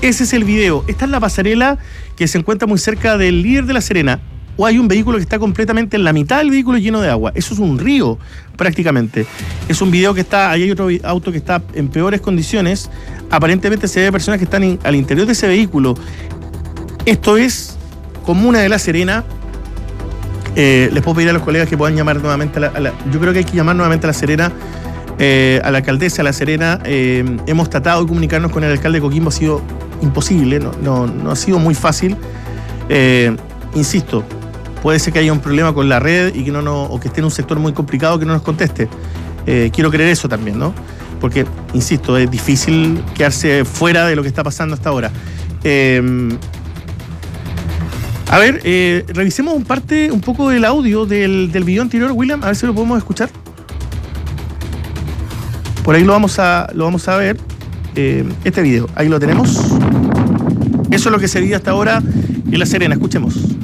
Ese es el video. Esta es la pasarela que se encuentra muy cerca del Líder de La Serena. O hay un vehículo que está completamente en la mitad del vehículo lleno de agua. Eso es un río, prácticamente. Es un video que está, ahí hay otro auto que está en peores condiciones. Aparentemente se ve personas que están al interior de ese vehículo. Esto es comuna de La Serena. Les puedo pedir a los colegas que puedan llamar nuevamente yo creo que hay que llamar nuevamente a La Serena, a la alcaldesa de La Serena. Hemos tratado de comunicarnos con el alcalde de Coquimbo, ha sido imposible, no ha sido muy fácil. Insisto, puede ser que haya un problema con la red y que o que esté en un sector muy complicado que no nos conteste. Quiero creer eso también, ¿no? Porque, insisto, es difícil quedarse fuera de lo que está pasando hasta ahora. A ver, revisemos un poco del audio del video anterior, William, a ver si lo podemos escuchar. Por ahí lo vamos a ver. Este video, ahí lo tenemos. Eso es lo que se veía hasta ahora en La Serena. Escuchemos.